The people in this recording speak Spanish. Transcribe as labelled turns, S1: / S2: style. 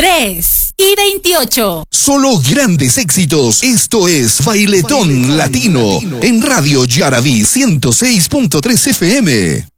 S1: 3 y 28.
S2: Solo grandes éxitos. Esto es Bailetón Latino en Radio Yaraví 106.3 FM.